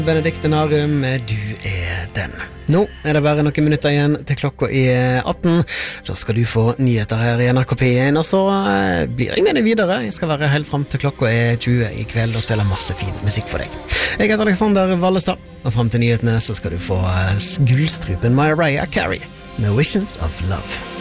Benedikte Narum, du den. Nå det bare noen minutter igjen til klokka 18. Da skal du få nyheter her i NRK P1, og så blir jeg med deg videre. Jeg skal være helt frem til klokka 20 i kveld og spille masse fin musikk for deg. Jeg heter Alexander Vallestad, og frem til nyhetene så skal du få gullstrupen Mariah Carey med Visions of Love.